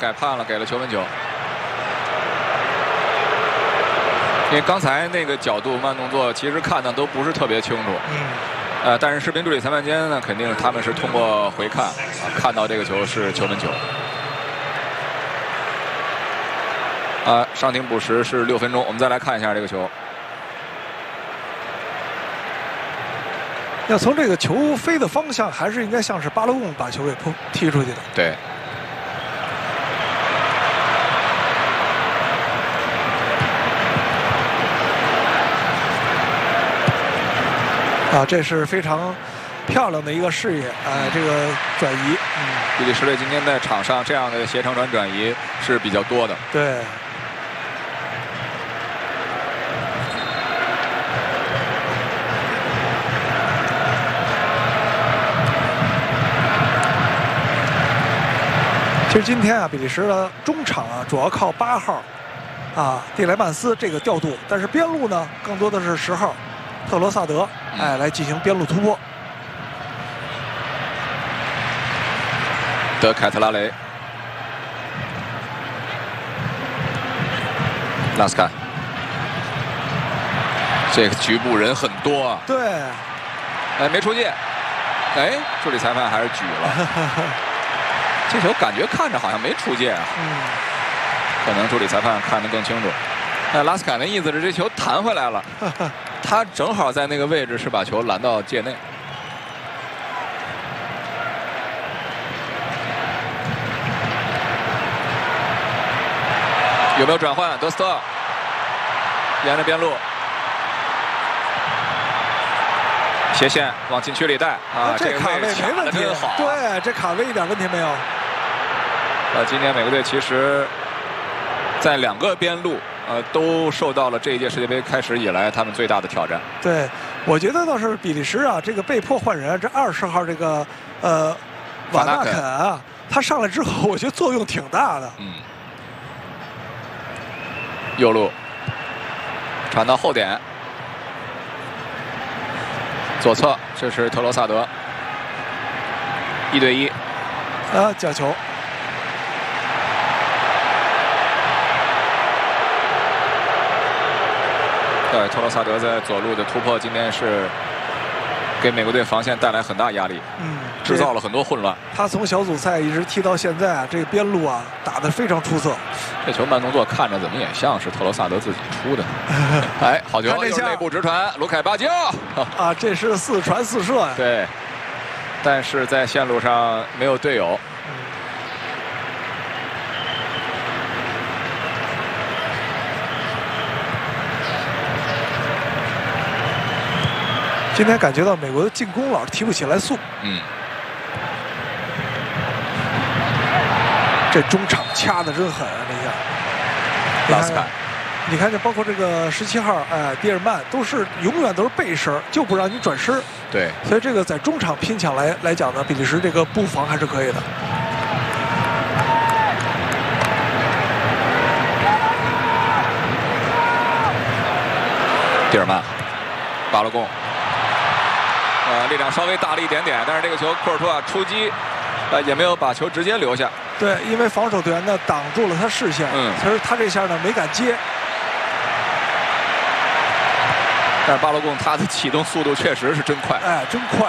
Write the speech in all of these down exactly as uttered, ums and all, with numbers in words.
改判了，给了球门球。因为刚才那个角度慢动作，其实看的都不是特别清楚。 嗯。 呃，但是视频助理裁判间呢，肯定他们是通过回看啊，看到这个球是球门球。啊，上庭补时是六分钟，我们再来看一下这个球。 要从这个球飞的方向，还是应该像是巴勒贡把球给扑踢出去的。 对。 啊，这是非常漂亮的一个视野，哎、呃，这个转移，嗯， 比利时队今天在场上这样的斜长转转移是比较多的。 对。其实今天啊，比利时的中场啊，主要靠八号啊蒂莱曼斯这个调度，但是边路呢，更多的是十号特罗萨德，哎，来进行边路突破。 德凯特拉雷，拉斯坎，这个局部人很多啊。 对。 哎，没出界，哎，助理裁判还是举了。这球感觉看着好像没出界啊。 嗯。 可能助理裁判看得更清楚。哎，拉斯坎的意思是这球弹回来了。他正好在那个位置是把球拦到界内。有没有转换？德斯特沿着边路斜线往禁区里带啊， 这卡位没问题， 真好。 对，这卡位一点问题没有。 呃，今年美国队其实在两个边路。呃，都受到了这一届世界杯开始以来他们最大的挑战。 对，我觉得倒是比利时啊，这个被迫换人，这二十号这个呃瓦纳肯啊，他上来之后，我觉得作用挺大的。 嗯。右路传到后点，左侧这是特罗萨德，一对一， 啊，角球。 对，特罗萨德在左路的突破，今天是给美国队防线带来很大压力， 嗯， 制造了很多混乱。 他从小组赛一直踢到现在啊，这个边路啊打得非常出色。 这球慢动作看着怎么也像是特罗萨德自己出的。哎，好球！又是内部直传，卢凯巴金啊，这是四传四射呀。 对，但是在线路上没有队友。 今天感觉到美国的进攻老是提不起来速。 嗯。 这中场掐的真狠啊！这下。 拉斯坎， 你看这包括这个十七号，哎，迪尔曼都是永远都是背身，就不让你转身。 对。 所以这个在中场拼抢来来讲呢，比利时这个布防还是可以的。 迪尔曼，巴勒贡。呃，力量稍微大了一点点，但是这个球库尔图瓦出击，呃，也没有把球直接留下。 对，因为防守队员呢挡住了他视线， 嗯， 所以他这下呢没敢接。 但是巴勒贡他的启动速度确实是真快， 哎，真快。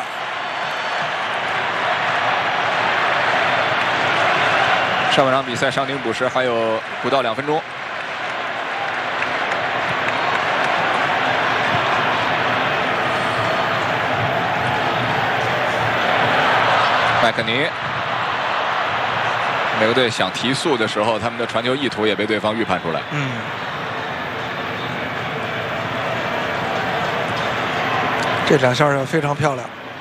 上半场比赛上庭补时还有不到两分钟。麦克尼，美国队想提速的时候，他们的传球意图也被对方预判出来。 嗯，这两下非常漂亮。